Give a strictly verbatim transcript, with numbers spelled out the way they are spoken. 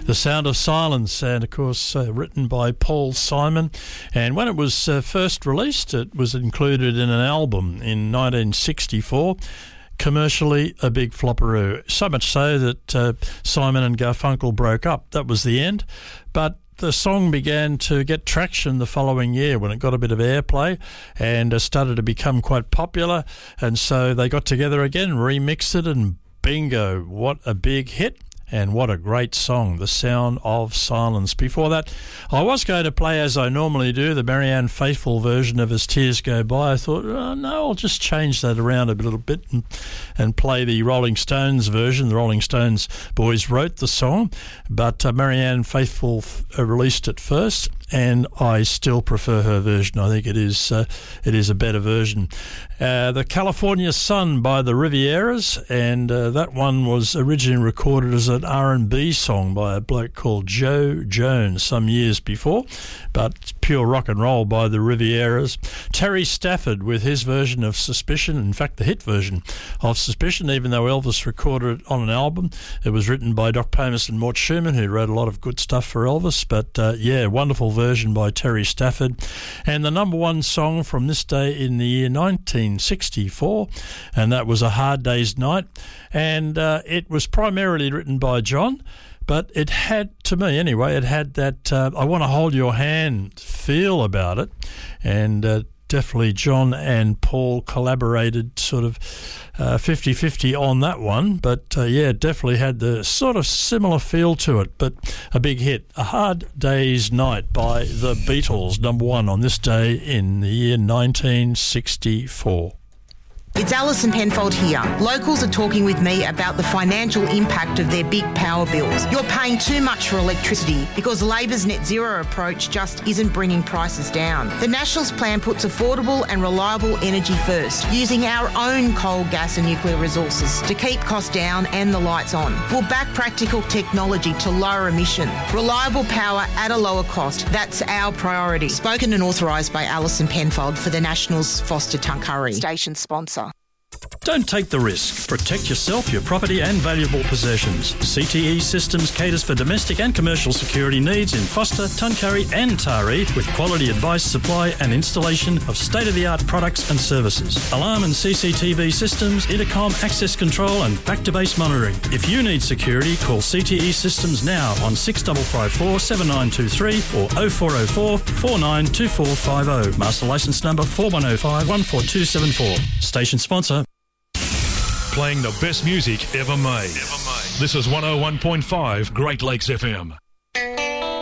The Sound of Silence, and of course uh, written by Paul Simon. And when it was uh, first released, it was included in an album in nineteen sixty-four. Commercially a big flopperoo, so much so that uh, Simon and Garfunkel broke up. That was the end. But the song began to get traction the following year when it got a bit of airplay and uh, started to become quite popular. And so they got together again, remixed it, and bingo, what a big hit. And what a great song, The Sound of Silence. Before that, I was going to play, as I normally do, the Marianne Faithfull version of As Tears Go By. I thought, oh, no, I'll just change that around a little bit and, and play the Rolling Stones version. The Rolling Stones boys wrote the song, but uh, Marianne Faithfull f- uh, released it first, and I still prefer her version. I think it is uh, it is a better version. Uh, the California Sun by the Rivieras, and uh, that one was originally recorded as an R and B song by a bloke called Joe Jones some years before, but pure rock and roll by the Rivieras. Terry Stafford with his version of Suspicion, in fact the hit version of Suspicion, even though Elvis recorded it on an album. It was written by Doc Pomus and Mort Schumann, who wrote a lot of good stuff for Elvis, but uh, yeah, wonderful version by Terry Stafford. And the number one song from this day in the year nineteen sixty-four, and that was A Hard Day's Night, and uh, it was primarily written by John, but it had, to me anyway, it had that uh, I want to hold your hand feel about it, and uh, definitely John and Paul collaborated sort of uh, fifty-fifty on that one, but uh, yeah, definitely had the sort of similar feel to it, but a big hit. A Hard Day's Night by the Beatles, number one on this day in the year nineteen sixty-four. It's Alison Penfold here. Locals are talking with me about the financial impact of their big power bills. You're paying too much for electricity because Labor's net zero approach just isn't bringing prices down. The Nationals plan puts affordable and reliable energy first, using our own coal, gas and nuclear resources to keep costs down and the lights on. We'll back practical technology to lower emission. Reliable power at a lower cost. That's our priority. Spoken and authorised by Alison Penfold for the Nationals, Foster Tuncurry. Station sponsor. Don't take the risk. Protect yourself, your property and valuable possessions. C T E Systems caters for domestic and commercial security needs in Foster, Tuncurry and Taree with quality advice, supply and installation of state-of-the-art products and services. Alarm and C C T V systems, intercom, access control and back-to-base monitoring. If you need security, call C T E Systems now on six five five four, seven nine two three or oh four oh four, four nine two four five oh. Master license number four one oh five, one four two seven four. Station sponsor. Playing the best music ever made. Ever made. This is one oh one point five Great Lakes F M.